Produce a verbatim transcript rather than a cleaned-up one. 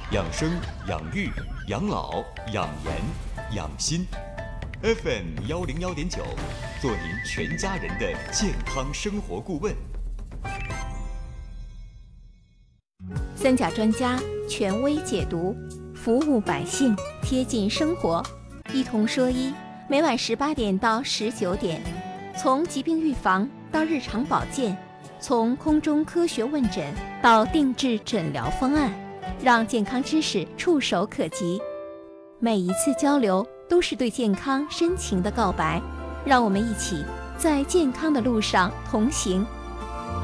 养生、养育、养老、养颜、养心。F M 幺零幺点九，做您全家人的健康生活顾问。 三甲专家权威解读，服务百姓，贴近生活，一同说医。每晚十八点到十九点，从疾病预防到日常保健，从空中科学问诊到定制诊疗方案，让健康知识触手可及。每一次交流都是对健康深情的告白，让我们一起在健康的路上同行，